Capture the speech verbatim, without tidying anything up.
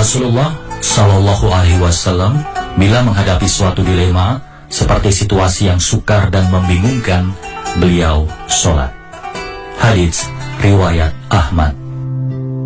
Rasulullah Shallallahu Alaihi Wasallam bila menghadapi suatu dilema seperti situasi yang sukar dan membingungkan, beliau sholat. Hadits riwayat Ahmad.